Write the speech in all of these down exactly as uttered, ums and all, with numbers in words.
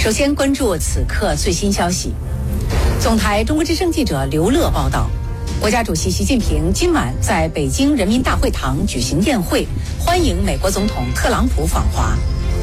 首先关注此刻最新消息。总台中国之声记者刘乐报道，国家主席习近平今晚在北京人民大会堂举行宴会，欢迎美国总统特朗普访华。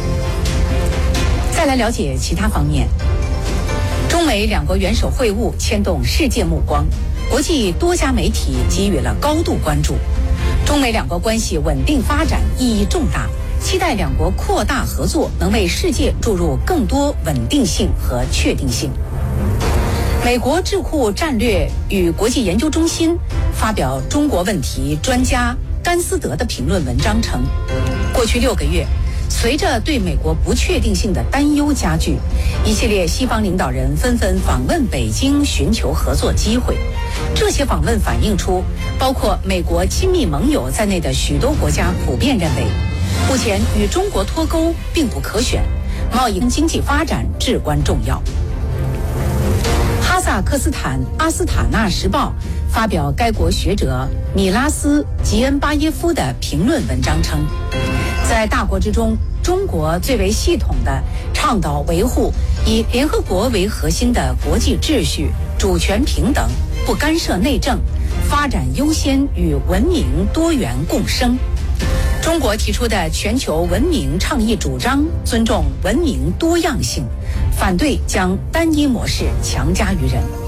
再来了解其他方面。中美两国元首会晤牵动世界目光，国际多家媒体给予了高度关注。中美两国关系稳定发展意义重大，期待两国扩大合作能为世界注入更多稳定性和确定性。美国智库战略与国际研究中心发表中国问题专家甘思德的评论文章称，过去六个月，随着对美国不确定性的担忧加剧，一系列西方领导人纷纷访问北京寻求合作机会。这些访问反映出，包括美国亲密盟友在内的许多国家普遍认为，目前与中国脱钩并不可选，贸易跟经济发展至关重要。哈萨克斯坦阿斯塔纳时报发表该国学者米拉斯吉恩巴耶夫的评论文章称，在大国之中，中国最为系统地倡导维护以联合国为核心的国际秩序、主权平等、不干涉内政、发展优先与文明多元共生。中国提出的全球文明倡议主张尊重文明多样性，反对将单一模式强加于人。